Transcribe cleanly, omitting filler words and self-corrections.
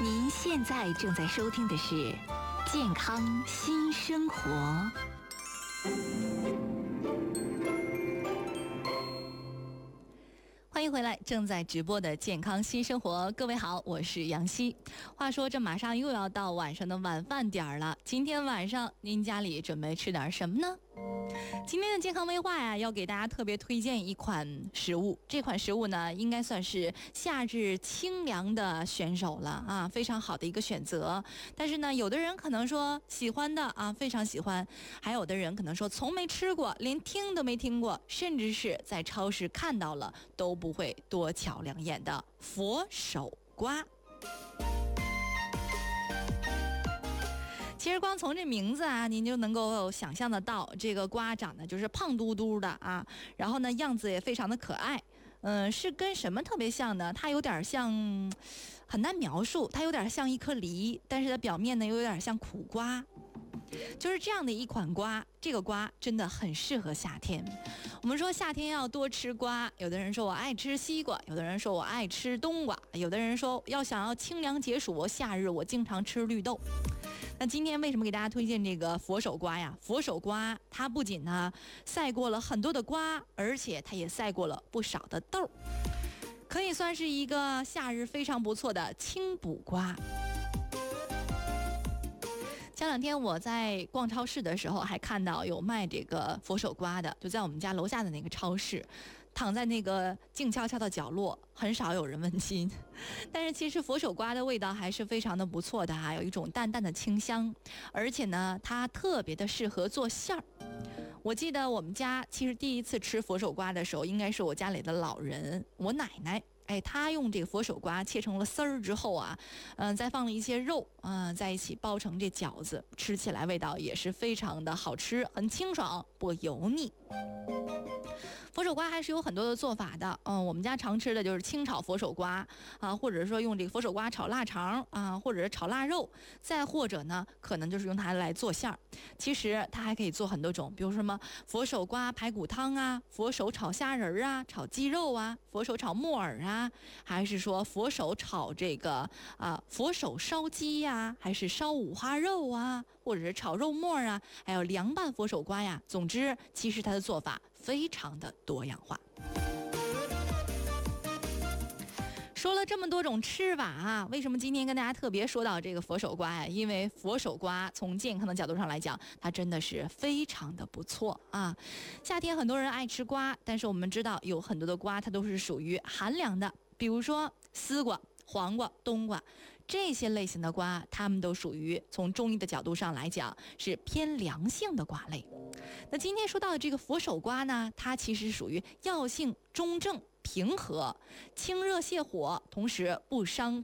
您现在正在收听的是《健康新生活》。欢迎回来，正在直播的健康新生活，各位好，我是杨希。话说这马上又要到晚上的晚饭点了，今天晚上您家里准备吃点什么呢？今天的健康微话呀，要给大家特别推荐一款食物，这款食物呢，应该算是夏日清凉的选手了啊，非常好的一个选择。但是呢，有的人可能说喜欢的啊，非常喜欢；还有的人可能说从没吃过，连听都没听过，甚至是在超市看到了都不会多瞧两眼的佛手瓜。其实光从这名字啊，您就能够想象得到，这个瓜长得就是胖嘟嘟的啊，然后呢样子也非常的可爱。是跟什么特别像呢？它有点像，很难描述，它有点像一颗梨，但是它表面呢又有点像苦瓜。就是这样的一款瓜，这个瓜真的很适合夏天。我们说夏天要多吃瓜，有的人说我爱吃西瓜，有的人说我爱吃冬瓜，有的人说想要清凉解暑，夏日我经常吃绿豆。那今天为什么给大家推荐这个佛手瓜呀？佛手瓜它不仅呢赛过了很多的瓜，而且它也赛过了不少的豆，可以算是一个夏日非常不错的清补瓜。前两天我在逛超市的时候，还看到有卖这个佛手瓜的，就在我们家楼下的那个超市，躺在那个静悄悄的角落，很少有人问津。但是其实佛手瓜的味道还是非常的不错的有一种淡淡的清香，而且呢，它特别的适合做馅儿。我记得我们家其实第一次吃佛手瓜的时候，应该是我家里的老人，我奶奶。他用这个佛手瓜切成了丝儿之后啊，再放了一些肉在一起包成这饺子，吃起来味道也是非常的好吃，很清爽，不油腻。佛手瓜还是有很多的做法的，我们家常吃的就是清炒佛手瓜啊，或者是说用这个佛手瓜炒腊肠啊，或者是炒腊肉，再或者呢，可能就是用它来做馅儿。其实它还可以做很多种，比如说什么佛手瓜排骨汤啊，佛手炒虾仁啊，炒鸡肉啊，佛手炒木耳啊，还是说佛手炒这个佛手烧鸡呀，还是烧五花肉啊，或者是炒肉末啊，还有凉拌佛手瓜呀。总之，其实它的做法非常的多样化。说了这么多种吃法为什么今天跟大家特别说到这个佛手瓜呀？因为佛手瓜从健康的角度上来讲，它真的是非常的不错啊。夏天很多人爱吃瓜，但是我们知道有很多的瓜它都是属于寒凉的，比如说丝瓜、黄瓜、冬瓜这些类型的瓜，它们都属于从中医的角度上来讲是偏凉性的瓜类。那今天说到的这个佛手瓜呢，它其实属于药性中正，平和，清热泻火，同时不伤